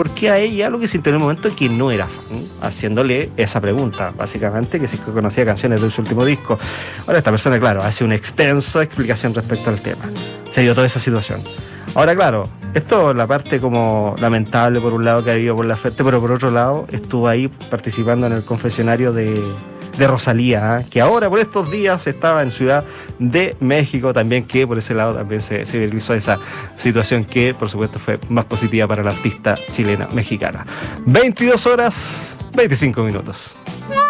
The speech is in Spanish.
porque a ella lo que sintió en el momento es que no era fan, haciéndole esa pregunta, básicamente, que si conocía canciones de su último disco. Ahora esta persona, claro, hace una extensa explicación respecto al tema. Se dio toda esa situación. Ahora, claro, esto es la parte como lamentable por un lado que ha habido por la Ferte, pero por otro lado estuvo ahí participando en el confesionario de Rosalía, que ahora por estos días estaba en Ciudad de México también, que por ese lado también se viralizó esa situación que por supuesto fue más positiva para la artista chilena mexicana. 22 horas 25 minutos.